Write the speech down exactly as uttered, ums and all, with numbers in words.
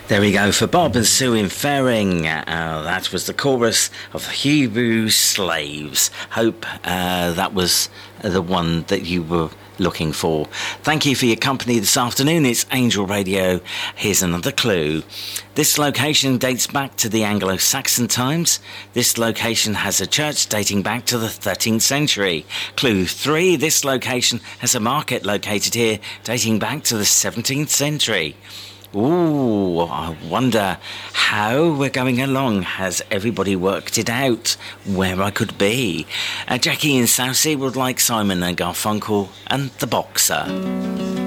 There we go for Bob and Sue in Fairing. Uh, that was the chorus of Hebrew Slaves. Hope uh, that was the one that you were looking for. Thank you for your company this afternoon. It's Angel Radio. Here's another clue. This location dates back to the Anglo-Saxon times. This location has a church dating back to the thirteenth century. Clue three. This location has a market located here dating back to the seventeenth century. Ooh, I wonder how we're going along. Has everybody worked it out where I could be? Uh, Jackie in Southsea would like Simon and Garfunkel and the Boxer.